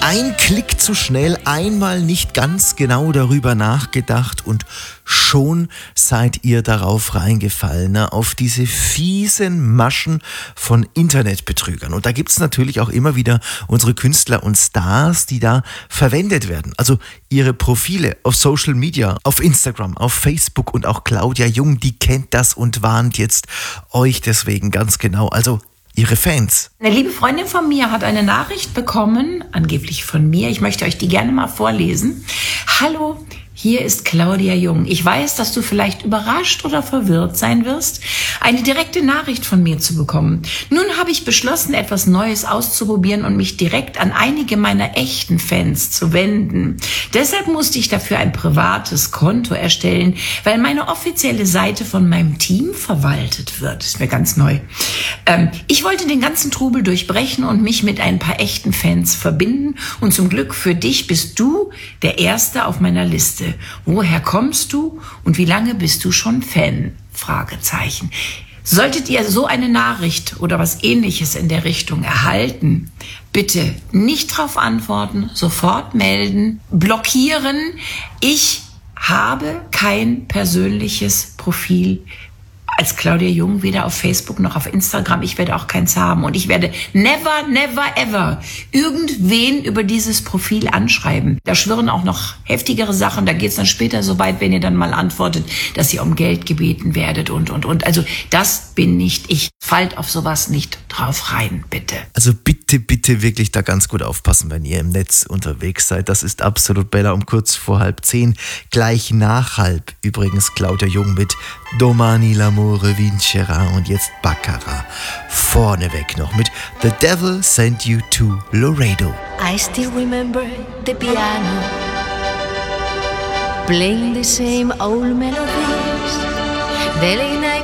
Ein Klick zu schnell, einmal nicht ganz genau darüber nachgedacht und schon seid ihr darauf reingefallen, ne? Auf diese fiesen Maschen von Internetbetrügern. Und da gibt's natürlich auch immer wieder unsere Künstler und Stars, die da verwendet werden. Also ihre Profile auf Social Media, auf Instagram, auf Facebook, und auch Claudia Jung, die kennt das und warnt jetzt euch deswegen ganz genau. Also ihre Fans. Eine liebe Freundin von mir hat eine Nachricht bekommen, angeblich von mir. Ich möchte euch die gerne mal vorlesen. Hallo, hier ist Claudia Jung. Ich weiß, dass du vielleicht überrascht oder verwirrt sein wirst, eine direkte Nachricht von mir zu bekommen. Nun habe ich beschlossen, etwas Neues auszuprobieren und mich direkt an einige meiner echten Fans zu wenden. Deshalb musste ich dafür ein privates Konto erstellen, weil meine offizielle Seite von meinem Team verwaltet wird. Das ist mir ganz neu. Ich wollte den ganzen Trubel durchbrechen und mich mit ein paar echten Fans verbinden. Und zum Glück für dich bist du der Erste auf meiner Liste. Woher kommst du und wie lange bist du schon Fan? Fragezeichen. Solltet ihr so eine Nachricht oder was Ähnliches in der Richtung erhalten, bitte nicht drauf antworten, sofort melden, blockieren. Ich habe kein persönliches Profil als Claudia Jung, weder auf Facebook noch auf Instagram. Ich werde auch keins haben. Und ich werde never, never, ever irgendwen über dieses Profil anschreiben. Da schwirren auch noch heftigere Sachen. Da geht es dann später so weit, wenn ihr dann mal antwortet, dass ihr um Geld gebeten werdet und. Also das bin nicht ich. Fallt auf sowas nicht drauf rein, bitte. Also bitte, bitte wirklich da ganz gut aufpassen, wenn ihr im Netz unterwegs seid. Das ist absolut Bella um kurz vor 9:30. Gleich nach halb übrigens Claudia Jung mit Domani l'amore vincerà und jetzt Baccarat. Vorneweg noch mit The Devil Sent You to Laredo. I still remember the piano playing the same old melodies. The late night